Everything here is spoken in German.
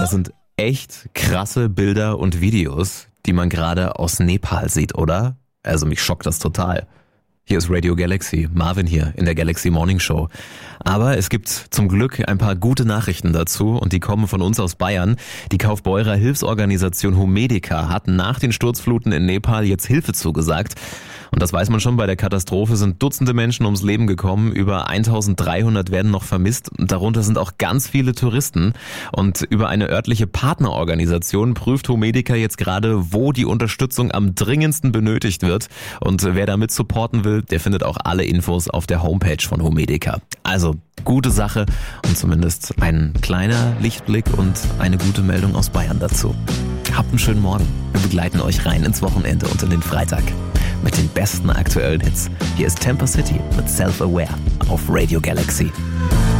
Das sind echt krasse Bilder und Videos, die man gerade aus Nepal sieht, oder? Also mich schockt das total. Hier ist Radio Galaxy, Marvin hier in der Galaxy Morning Show. Aber es gibt zum Glück ein paar gute Nachrichten dazu und die kommen von uns aus Bayern. Die Kaufbeurer Hilfsorganisation Homedica hat nach den Sturzfluten in Nepal jetzt Hilfe zugesagt. Und das weiß man schon, bei der Katastrophe sind Dutzende Menschen ums Leben gekommen, über 1300 werden noch vermisst, darunter sind auch ganz viele Touristen. Und über eine örtliche Partnerorganisation prüft Homedica jetzt gerade, wo die Unterstützung am dringendsten benötigt wird. Und wer damit supporten will, der findet auch alle Infos auf der Homepage von Homedica. Also gute Sache und zumindest ein kleiner Lichtblick und eine gute Meldung aus Bayern dazu. Habt einen schönen Morgen. Wir begleiten euch rein ins Wochenende und in den Freitag mit den besten aktuellen Hits. Hier ist Temper City mit Self-Aware auf Radio Galaxy.